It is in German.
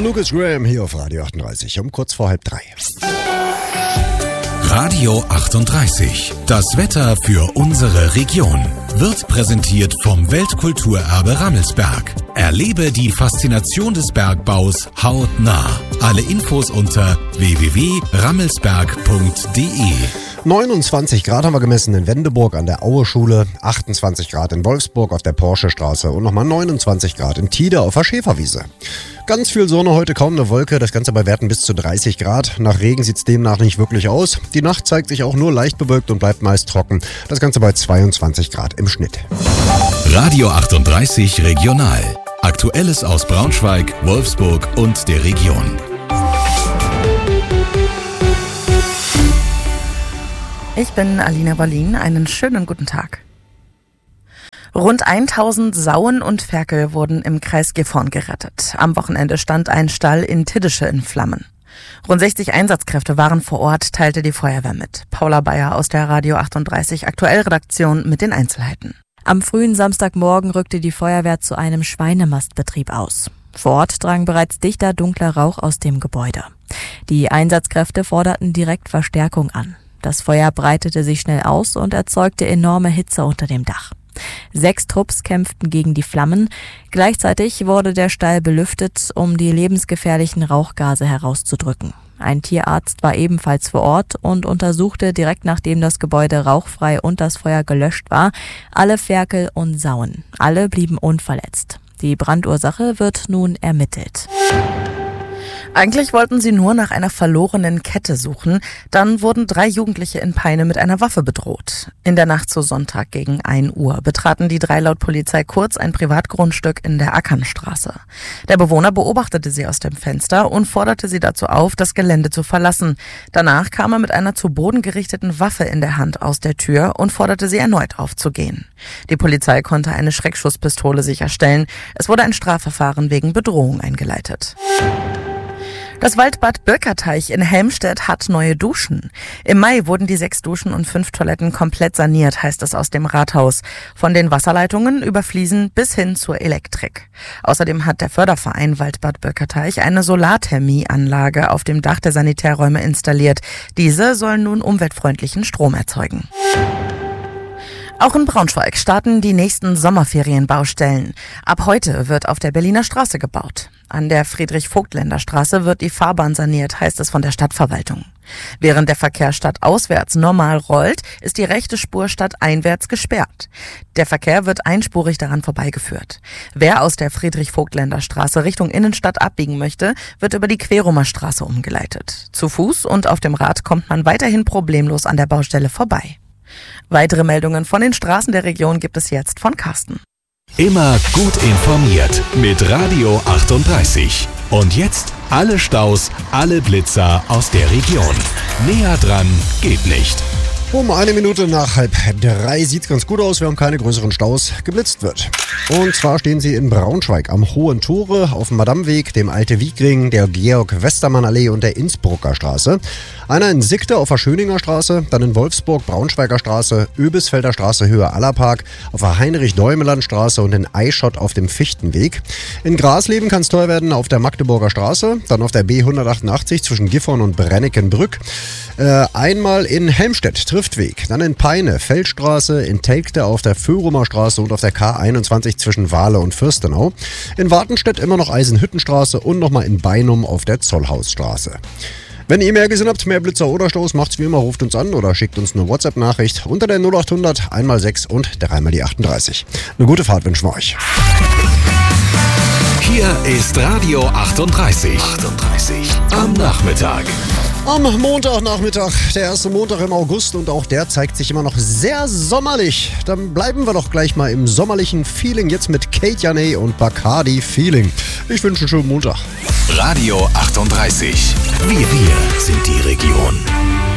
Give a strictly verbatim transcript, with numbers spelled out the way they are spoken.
Lucas Graham hier auf Radio achtunddreißig um kurz vor halb drei. Radio achtunddreißig. Das Wetter für unsere Region wird präsentiert vom Weltkulturerbe Rammelsberg. Erlebe die Faszination des Bergbaus hautnah. Alle Infos unter w w w punkt rammelsberg punkt d e. neunundzwanzig Grad haben wir gemessen in Wendeburg an der Aue-Schule, achtundzwanzig Grad in Wolfsburg auf der Porsche-Straße und nochmal neunundzwanzig Grad in Tide auf der Schäferwiese. Ganz viel Sonne, heute kaum eine Wolke, das Ganze bei Werten bis zu dreißig Grad. Nach Regen sieht es demnach nicht wirklich aus. Die Nacht zeigt sich auch nur leicht bewölkt und bleibt meist trocken. Das Ganze bei zweiundzwanzig Grad im Schnitt. Radio achtunddreißig Regional. Aktuelles aus Braunschweig, Wolfsburg und der Region. Ich bin Alina Berlin. Einen schönen guten Tag. Rund tausend Sauen und Ferkel wurden im Kreis Gifhorn gerettet. Am Wochenende stand ein Stall in Tiddische in Flammen. Rund sechzig Einsatzkräfte waren vor Ort, teilte die Feuerwehr mit. Paula Bayer aus der Radio achtunddreißig Aktuellredaktion mit den Einzelheiten. Am frühen Samstagmorgen rückte die Feuerwehr zu einem Schweinemastbetrieb aus. Vor Ort drang bereits dichter, dunkler Rauch aus dem Gebäude. Die Einsatzkräfte forderten direkt Verstärkung an. Das Feuer breitete sich schnell aus und erzeugte enorme Hitze unter dem Dach. Sechs Trupps kämpften gegen die Flammen. Gleichzeitig wurde der Stall belüftet, um die lebensgefährlichen Rauchgase herauszudrücken. Ein Tierarzt war ebenfalls vor Ort und untersuchte direkt nachdem das Gebäude rauchfrei und das Feuer gelöscht war, alle Ferkel und Sauen. Alle blieben unverletzt. Die Brandursache wird nun ermittelt. Eigentlich wollten sie nur nach einer verlorenen Kette suchen. Dann wurden drei Jugendliche in Peine mit einer Waffe bedroht. In der Nacht zu Sonntag gegen ein Uhr betraten die drei laut Polizei kurz ein Privatgrundstück in der Ackernstraße. Der Bewohner beobachtete sie aus dem Fenster und forderte sie dazu auf, das Gelände zu verlassen. Danach kam er mit einer zu Boden gerichteten Waffe in der Hand aus der Tür und forderte sie erneut aufzugehen. Die Polizei konnte eine Schreckschusspistole sicherstellen. Es wurde ein Strafverfahren wegen Bedrohung eingeleitet. Das Waldbad Birkerteich in Helmstedt hat neue Duschen. Im Mai wurden die sechs Duschen und fünf Toiletten komplett saniert, heißt es aus dem Rathaus. Von den Wasserleitungen über Fliesen bis hin zur Elektrik. Außerdem hat der Förderverein Waldbad Birkerteich eine Solarthermieanlage auf dem Dach der Sanitärräume installiert. Diese sollen nun umweltfreundlichen Strom erzeugen. Auch in Braunschweig starten die nächsten Sommerferienbaustellen. Ab heute wird auf der Berliner Straße gebaut. An der Friedrich-Vogtländer-Straße wird die Fahrbahn saniert, heißt es von der Stadtverwaltung. Während der Verkehr stadtauswärts normal rollt, ist die rechte Spur stadteinwärts gesperrt. Der Verkehr wird einspurig daran vorbeigeführt. Wer aus der Friedrich-Vogtländer-Straße Richtung Innenstadt abbiegen möchte, wird über die Querumer Straße umgeleitet. Zu Fuß und auf dem Rad kommt man weiterhin problemlos an der Baustelle vorbei. Weitere Meldungen von den Straßen der Region gibt es jetzt von Carsten. Immer gut informiert mit Radio achtunddreißig. Und jetzt alle Staus, alle Blitzer aus der Region. Näher dran geht nicht. Um eine Minute nach halb drei sieht es ganz gut aus, wir haben keine größeren Staus, geblitzt wird. Und zwar stehen sie in Braunschweig am Hohen Tore, auf dem Madamweg, dem Alte Wiegring, der Georg-Westermann-Allee und der Innsbrucker Straße. Einer in Sickte auf der Schöninger Straße, dann in Wolfsburg, Braunschweiger Straße, Öbisfelder Straße, Höhe Allerpark, auf der Heinrich-Däumeland-Straße und in Eichschott auf dem Fichtenweg. In Grasleben kann es teuer werden auf der Magdeburger Straße, dann auf der B hundertachtundachtzig zwischen Gifhorn und Brennikenbrück. Äh, einmal in Helmstedt, Triftweg, dann in Peine, Feldstraße, in Telgte auf der Föhrumer Straße und auf der K einundzwanzig zwischen Wahle und Fürstenau. In Wartenstedt immer noch Eisenhüttenstraße und nochmal in Beinum auf der Zollhausstraße. Wenn ihr mehr gesehen habt, mehr Blitzer oder Staus, macht's wie immer, ruft uns an oder schickt uns eine WhatsApp-Nachricht unter der null achthundert einmal sechs und dreimal die achtunddreißig. Eine gute Fahrt wünschen wir euch. Hier ist Radio achtunddreißig. achtunddreißig am Nachmittag. Am Montagnachmittag, der erste Montag im August und auch der zeigt sich immer noch sehr sommerlich. Dann bleiben wir doch gleich mal im sommerlichen Feeling jetzt mit Kate Janey und Bacardi Feeling. Ich wünsche einen schönen Montag. Radio achtunddreißig. Wir, wir sind die Region.